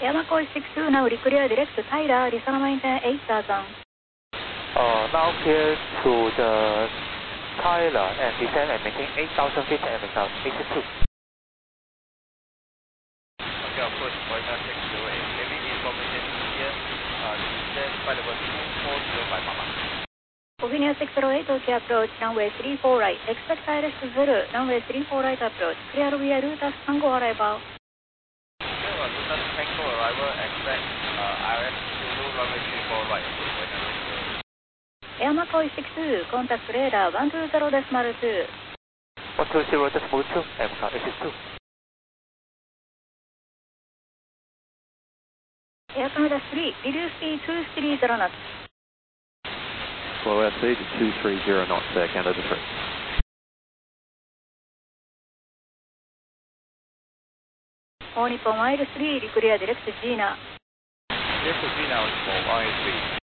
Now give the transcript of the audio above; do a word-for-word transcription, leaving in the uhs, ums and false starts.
Yamaco six two now clear direct to Tyler, Arizona maintain eight thousand. Uh, now clear to the Tyler and descend and maintain eight thousand feet and make out eight two. Okay, approach Boeing six zero eight. Heavy information here. Uh, descend by the vertical four zero by Mama. Bovinian six zero eight, okay, approach runway three four right. Expect I R S zero, runway three four right approach. Clear via Rutas Tango arrival. Okay, well, Rutas Tango arrival, expect uh, I R S Zulu, runway three four right. Air McCoy six two, contact radar one two zero decimal two. one two zero decimal two, M C A S two. Air Canada three, reduce speed two three zero knots. Slow our speed to two three zero knots, Air Canada three. All Nippon mile three, clear direct to Gina. Direct to Gina for I three.